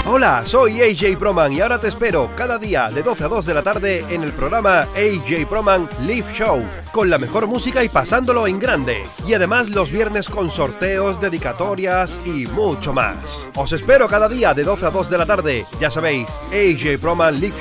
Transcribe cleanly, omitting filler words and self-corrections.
Hola, soy AJ Proman y ahora te espero cada día de 12 a 2 de la tarde en el programa AJ Proman Live Show, con la mejor música y pasándolo en grande. Y además los viernes con sorteos, dedicatorias y mucho más. Os espero cada día de 12 a 2 de la tarde. Ya sabéis, AJ Proman Live